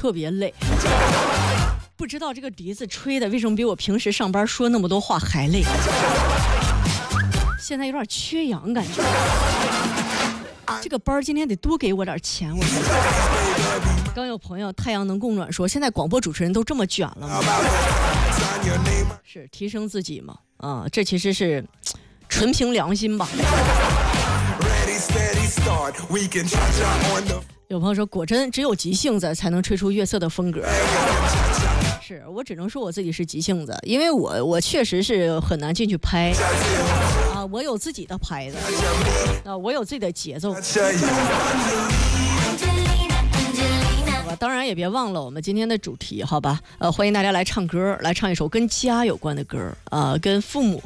特别累。不知道这个笛子吹的为什么比我平时上班说那么多话还累，现在有点缺氧感觉。这个班今天得多给我点钱。我刚有朋友太阳能供暖说，现在广播主持人都这么卷了吗？是提升自己嘛？这其实是纯凭良心吧。有朋友说，果真只有急性子才能吹出月色的风格。是我只能说我自己是急性子，因为我确实是很难进去拍我有自己的拍子我有自己的节奏。当然也别忘了我们今天的主题，好吧？欢迎大家来唱歌，来唱一首跟家有关的歌跟父母